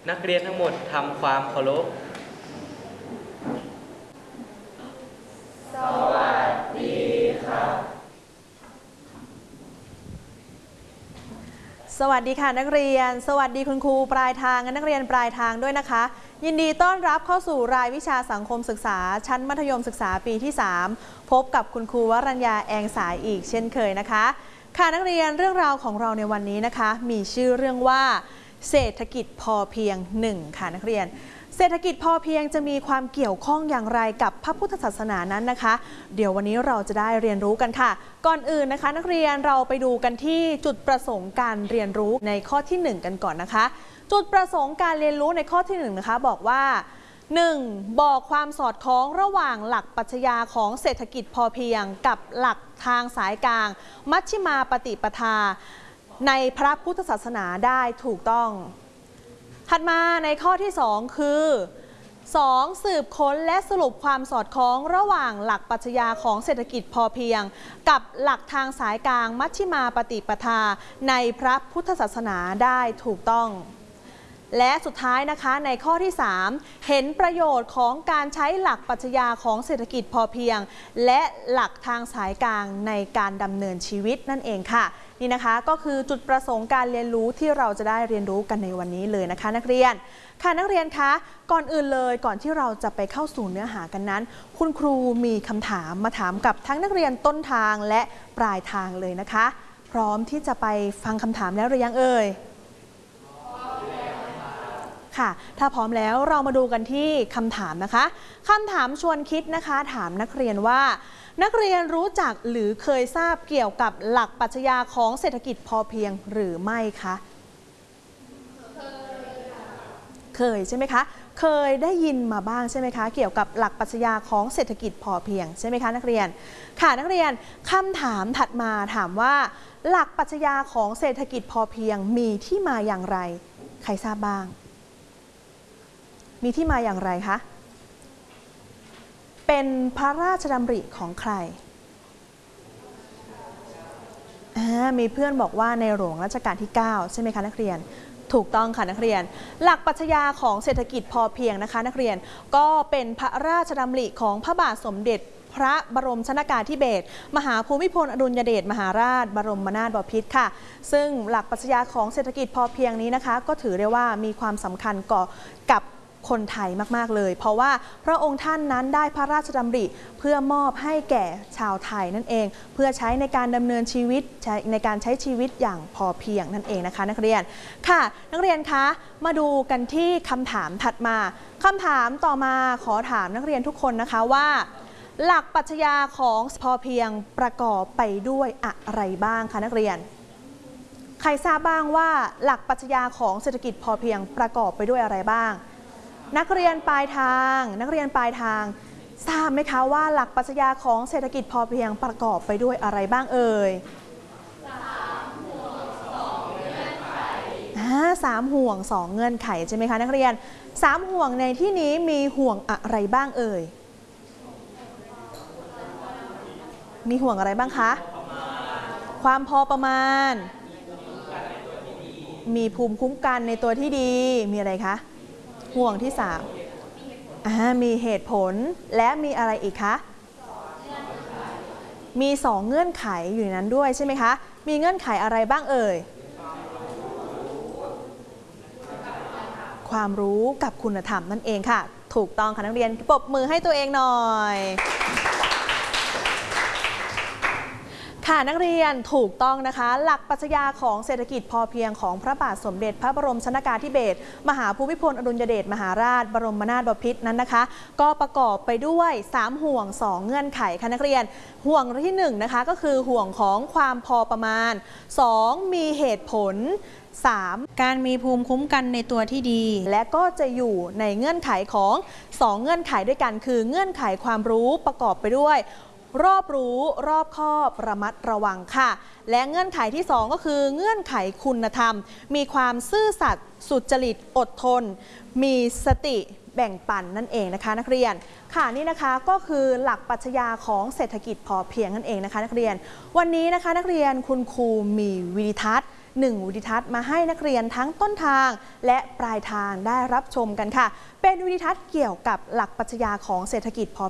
นักเรียนทั้งหมดทำความเคารพสวัสดีครับสวัสดีค่ะนักเรียนสวัสดีคุณครูปลายทางและนักเรียนปลายทางด้วยนะคะยินดีต้อนรับเข้าสู่รายวิชาสังคมศึกษาชั้นมัธยมศึกษาปีที่3พบกับคุณครูวรัญญาแองสายอีกเช่นเคยนะคะค่ะนักเรียนเรื่องราวของเราในวันนี้นะคะมีชื่อเรื่องว่าเศรษฐกิจพอเพียง1ค่ะนักเรียนเศรษฐกิจพอเพียงจะมีความเกี่ยวข้องอย่างไรกับพระพุทธศาสนานั้นนะคะเดี๋ยววันนี้เราจะได้เรียนรู้กันค่ะก่อนอื่นนะคะนักเรียนเราไปดูกันที่จุดประสงค์การเรียนรู้ในข้อที่1กันก่อนนะคะจุดประสงค์การเรียนรู้ในข้อที่1นะคะบอกว่า 1. บอกความสอดคล้องระหว่างหลักปรัชญาของเศรษฐกิจพอเพียงกับหลักทางสายกลางมัชฌิมาปฏิปทาในพระพุทธศาสนาได้ถูกต้องถัดมาในข้อที่2คือ 2. สืบค้นและสรุปความสอดคล้องระหว่างหลักปรัชญาของเศรษฐกิจพอเพียงกับหลักทางสายกลางมัชฌิมาปฏิปทาในพระพุทธศาสนาได้ถูกต้องและสุดท้ายนะคะในข้อที่3เห็นประโยชน์ของการใช้หลักปรัชญาของเศรษฐกิจพอเพียงและหลักทางสายกลางในการดำเนินชีวิตนั่นเองค่ะนี่นะคะก็คือจุดประสงค์การเรียนรู้ที่เราจะได้เรียนรู้กันในวันนี้เลยนะคะนักเรียนค่ะนักเรียนคะก่อนอื่นเลยก่อนที่เราจะไปเข้าสู่เนื้อหากันนั้นคุณครูมีคำถามมาถามกับทั้งนักเรียนต้นทางและปลายทางเลยนะคะพร้อมที่จะไปฟังคำถามแล้วหรือยังเอ่ยค่ะถ้าพร้อมแล้วเรามาดูกันที่คำถามนะคะคำถามชวนคิดนะคะถามนักเรียนว่านักเรียนรู้จักหรือเคยทราบเกี่ยวกับหลักปรัชญาของเศรษฐกิจพอเพียงหรือไม่คะเคยใช่ไหมคะเคยได้ยินมาบ้างใช่ไหมคะเกี่ยวกับหลักปรัชญาของเศรษฐกิจพอเพียงใช่ไหมคะนักเรียนค่ะนักเรียนคำถามถัดมาถามว่าหลักปรัชญาของเศรษฐกิจพอเพียงมีที่มาอย่างไรใครทราบบ้างมีที่มาอย่างไรคะเป็นพระราชดำริของใครมีเพื่อนบอกว่าในหลวงรัชกาลที่9ใช่ไหมคะนักเรียนถูกต้องค่ะนักเรียนหลักปรัชญาของเศรษฐกิจพอเพียงนะคะนักเรียนก็เป็นพระราชดำริของพระบาทสมเด็จพระบรมชนกาธิเบศรมหาภูมิพลอดุลยเดชมหาราชบรมนาถบพิตรค่ะซึ่งหลักปรัชญาของเศรษฐกิจพอเพียงนี้นะคะก็ถือได้ว่ามีความสำคัญกับคนไทยมากๆเลยเพราะว่าพระองค์ท่านนั้นได้พระราชดำริเพื่อมอบให้แก่ชาวไทยนั่นเองเพื่อใช้ในการดำเนินชีวิตในการใช้ชีวิตอย่างพอเพียงนั่นเองนะคะนักเรียนค่ะนักเรียนคะมาดูกันที่คำถามถัดมาคำถามต่อมาขอถามนักเรียนทุกคนนะคะว่าหลักปรัชญาของพอเพียงประกอบไปด้วยอะไรบ้างคะนักเรียนใครทราบบ้างว่าหลักปรัชญาของเศรษฐกิจพอเพียงประกอบไปด้วยอะไรบ้างนักเรียนปลายทางทราบไหมคะว่าหลักปรัชญาของเศรษฐกิจพอเพียงประกอบไปด้วยอะไรบ้างเอ่ย3 ห่วง 2 เงื่อนไข3 ห่วง 2 เงื่อนไขใช่ไหมคะนักเรียน3 ห่วงในที่นี้มีห่วงอะไรบ้างเอ่ยมีห่วงอะไรบ้างคะความพอประมาณมีภูมิคุ้มกันในตัวที่ดีมีอะไรคะห่วงที่3มีเหตุผลและมีอะไรอีกคะมี2เงื่อนไขอยู่ในนั้นด้วยใช่ไหมคะมีเงื่อนไขอะไรบ้างเอ่ยความรู้กับคุณธรรมนั่นเองค่ะถูกต้องค่ะนักเรียนปรบมือให้ตัวเองหน่อยค่ะนักเรียนถูกต้องนะคะหลักปรัชญาของเศรษฐกิจพอเพียงของพระบาทสมเด็จพระบรมชนกาธิเบศรมหาภูมิพลอดุลยเดชมหาราชบรมนาถบพิตรนั้นนะคะก็ประกอบไปด้วย3 ห่วง 2 เงื่อนไขค่ะนักเรียนห่วงที่1นะคะก็คือห่วงของความพอประมาณ2มีเหตุผล3การมีภูมิคุ้มกันในตัวที่ดีและก็จะอยู่ในเงื่อนไขของ2 เงื่อนไขด้วยกันคือเงื่อนไขความรู้ประกอบไปด้วยรอบรู้รอบคอบระมัดระวังค่ะและเงื่อนไขที่2ก็คือเงื่อนไขคุณธรรมมีความซื่อสัตย์สุจริตอดทนมีสติแบ่งปันนั่นเองนะคะนักเรียนค่ะนี่นะคะก็คือหลักปรัชญาของเศรษฐกิจพอเพียงนั่นเองนะคะนักเรียนวันนี้นะคะนักเรียนคุณครูมีวิดีทัศน์ 1 วิดีทัศน์มาให้นักเรียนทั้งต้นทางและปลายทางได้รับชมกันค่ะเป็นวิดีทัศน์เกี่ยวกับหลักปรัชญาของเศรษฐกิจพอ